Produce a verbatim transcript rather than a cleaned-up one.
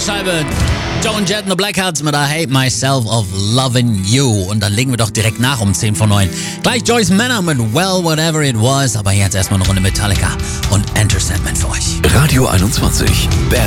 Scheibe. Joan Jett and the Blackhearts mit I Hate Myself of Loving You. Und dann legen wir doch direkt nach um zehn vor neun. Gleich Joyce Manor mit Well, Whatever It Was. Aber jetzt erstmal eine Runde Metallica und Enter Sandman für euch. Radio einundzwanzig. Bam.